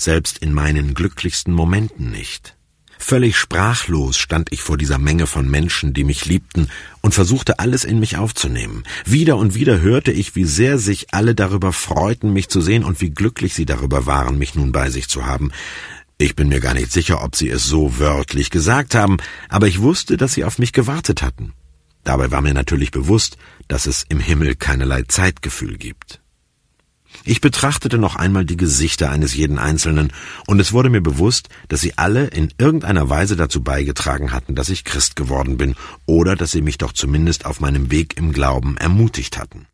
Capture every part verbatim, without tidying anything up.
selbst in meinen glücklichsten Momenten nicht. Völlig sprachlos stand ich vor dieser Menge von Menschen, die mich liebten, und versuchte alles in mich aufzunehmen. Wieder und wieder hörte ich, wie sehr sich alle darüber freuten, mich zu sehen, und wie glücklich sie darüber waren, mich nun bei sich zu haben. Ich bin mir gar nicht sicher, ob sie es so wörtlich gesagt haben, aber ich wusste, dass sie auf mich gewartet hatten. Dabei war mir natürlich bewusst, dass es im Himmel keinerlei Zeitgefühl gibt. Ich betrachtete noch einmal die Gesichter eines jeden Einzelnen, und es wurde mir bewusst, dass sie alle in irgendeiner Weise dazu beigetragen hatten, dass ich Christ geworden bin, oder dass sie mich doch zumindest auf meinem Weg im Glauben ermutigt hatten.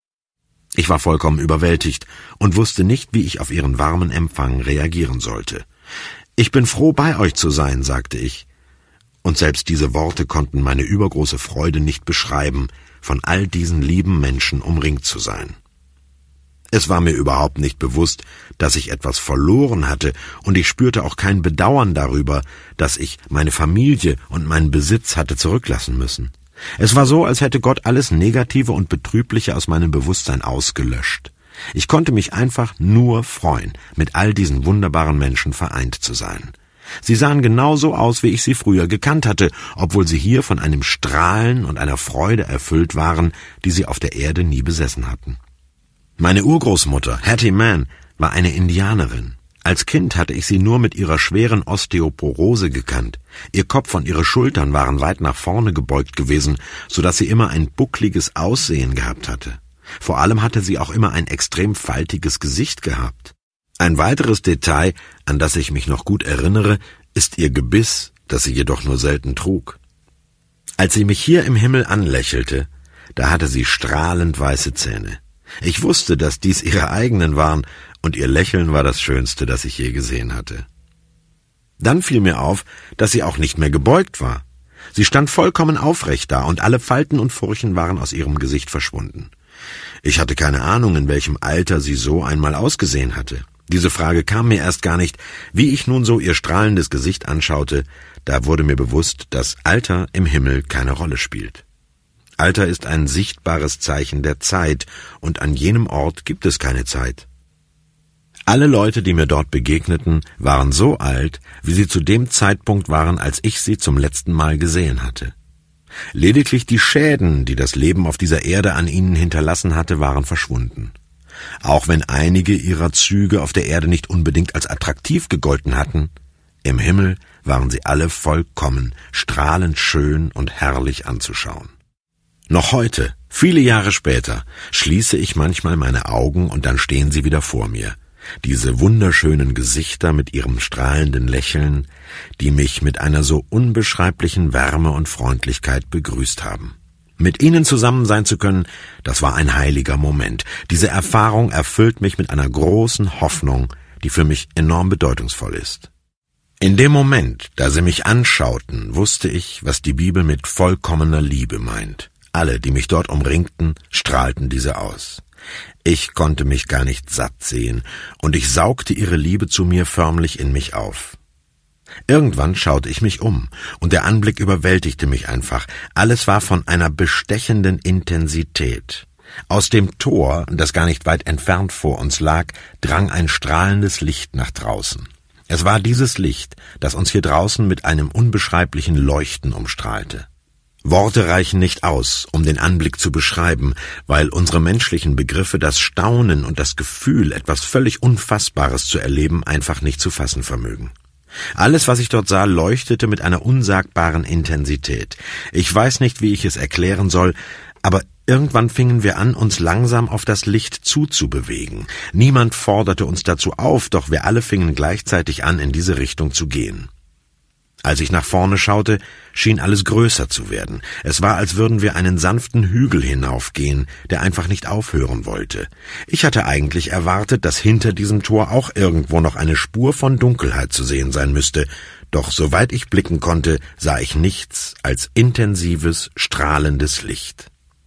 Ich war vollkommen überwältigt und wusste nicht, wie ich auf ihren warmen Empfang reagieren sollte. »Ich bin froh, bei euch zu sein«, sagte ich. Und selbst diese Worte konnten meine übergroße Freude nicht beschreiben, von all diesen lieben Menschen umringt zu sein. Es war mir überhaupt nicht bewusst, dass ich etwas verloren hatte, und ich spürte auch kein Bedauern darüber, dass ich meine Familie und meinen Besitz hatte zurücklassen müssen. Es war so, als hätte Gott alles Negative und Betrübliche aus meinem Bewusstsein ausgelöscht. Ich konnte mich einfach nur freuen, mit all diesen wunderbaren Menschen vereint zu sein. Sie sahen genauso aus, wie ich sie früher gekannt hatte, obwohl sie hier von einem Strahlen und einer Freude erfüllt waren, die sie auf der Erde nie besessen hatten. Meine Urgroßmutter, Hattie Mann, war eine Indianerin. Als Kind hatte ich sie nur mit ihrer schweren Osteoporose gekannt. Ihr Kopf und ihre Schultern waren weit nach vorne gebeugt gewesen, so dass sie immer ein buckliges Aussehen gehabt hatte. Vor allem hatte sie auch immer ein extrem faltiges Gesicht gehabt. Ein weiteres Detail, an das ich mich noch gut erinnere, ist ihr Gebiss, das sie jedoch nur selten trug. Als sie mich hier im Himmel anlächelte, da hatte sie strahlend weiße Zähne. Ich wusste, dass dies ihre eigenen waren, und ihr Lächeln war das Schönste, das ich je gesehen hatte. Dann fiel mir auf, dass sie auch nicht mehr gebeugt war. Sie stand vollkommen aufrecht da, und alle Falten und Furchen waren aus ihrem Gesicht verschwunden. Ich hatte keine Ahnung, in welchem Alter sie so einmal ausgesehen hatte. Diese Frage kam mir erst gar nicht. Wie ich nun so ihr strahlendes Gesicht anschaute, da wurde mir bewusst, dass Alter im Himmel keine Rolle spielt. Alter ist ein sichtbares Zeichen der Zeit, und an jenem Ort gibt es keine Zeit. Alle Leute, die mir dort begegneten, waren so alt, wie sie zu dem Zeitpunkt waren, als ich sie zum letzten Mal gesehen hatte. Lediglich die Schäden, die das Leben auf dieser Erde an ihnen hinterlassen hatte, waren verschwunden. Auch wenn einige ihrer Züge auf der Erde nicht unbedingt als attraktiv gegolten hatten, im Himmel waren sie alle vollkommen, strahlend schön und herrlich anzuschauen. Noch heute, viele Jahre später, schließe ich manchmal meine Augen, und dann stehen sie wieder vor mir. Diese wunderschönen Gesichter mit ihrem strahlenden Lächeln, die mich mit einer so unbeschreiblichen Wärme und Freundlichkeit begrüßt haben. Mit ihnen zusammen sein zu können, das war ein heiliger Moment. Diese Erfahrung erfüllt mich mit einer großen Hoffnung, die für mich enorm bedeutungsvoll ist. In dem Moment, da sie mich anschauten, wusste ich, was die Bibel mit vollkommener Liebe meint. Alle, die mich dort umringten, strahlten diese aus. Ich konnte mich gar nicht satt sehen, und ich saugte ihre Liebe zu mir förmlich in mich auf. Irgendwann schaute ich mich um, und der Anblick überwältigte mich einfach. Alles war von einer bestechenden Intensität. Aus dem Tor, das gar nicht weit entfernt vor uns lag, drang ein strahlendes Licht nach draußen. Es war dieses Licht, das uns hier draußen mit einem unbeschreiblichen Leuchten umstrahlte. Worte reichen nicht aus, um den Anblick zu beschreiben, weil unsere menschlichen Begriffe das Staunen und das Gefühl, etwas völlig Unfassbares zu erleben, einfach nicht zu fassen vermögen. Alles, was ich dort sah, leuchtete mit einer unsagbaren Intensität. Ich weiß nicht, wie ich es erklären soll, aber irgendwann fingen wir an, uns langsam auf das Licht zuzubewegen. Niemand forderte uns dazu auf, doch wir alle fingen gleichzeitig an, in diese Richtung zu gehen. Als ich nach vorne schaute, schien alles größer zu werden. Es war, als würden wir einen sanften Hügel hinaufgehen, der einfach nicht aufhören wollte. Ich hatte eigentlich erwartet, dass hinter diesem Tor auch irgendwo noch eine Spur von Dunkelheit zu sehen sein müsste, doch soweit ich blicken konnte, sah ich nichts als intensives, strahlendes Licht.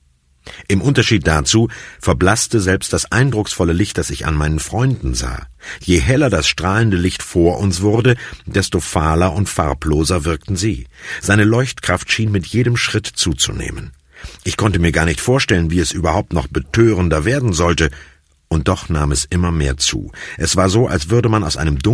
Im Unterschied dazu verblasste selbst das eindrucksvolle Licht, das ich an meinen Freunden sah. Je heller das strahlende Licht vor uns wurde, desto fahler und farbloser wirkten sie. Seine Leuchtkraft schien mit jedem Schritt zuzunehmen. Ich konnte mir gar nicht vorstellen, wie es überhaupt noch betörender werden sollte, und doch nahm es immer mehr zu. Es war so, als würde man aus einem